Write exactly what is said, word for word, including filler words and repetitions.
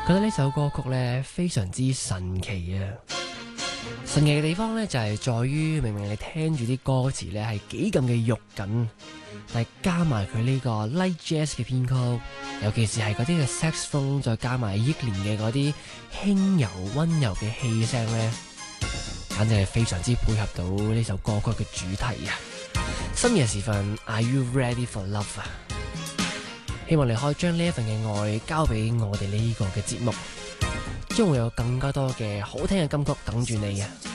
覺得呢首歌曲呢非常之神奇啊！神奇嘅地方呢就係在於，明明你聽住啲歌詞呢係幾咁嘅肉緊，但係加埋佢呢個 light jazz 嘅編曲，尤其是係嗰啲嘅 saxophone，再加埋憶蓮嘅嗰啲輕柔溫柔嘅氣聲呢，簡直係非常之配合到呢首歌曲嘅主題啊！深夜時分 ，Are you ready for love 啊？希望你可以將呢一份嘅愛交俾我哋呢個嘅節目，將會有更加多嘅好聽嘅金曲等住你啊！